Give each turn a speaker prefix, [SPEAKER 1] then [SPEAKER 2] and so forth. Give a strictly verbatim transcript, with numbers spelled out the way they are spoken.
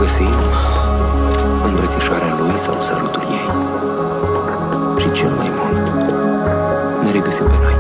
[SPEAKER 1] găsim îmbrățișarea lui sau sărutul ei. Și cel mai mult ne regăsim pe noi.